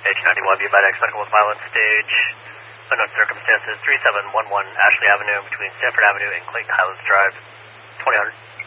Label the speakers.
Speaker 1: H91 Viamedex Medical with Violence Stage. Unknown circumstances, 3711 Ashley Avenue between Stanford Avenue and Clayton Highlands Drive, 2000.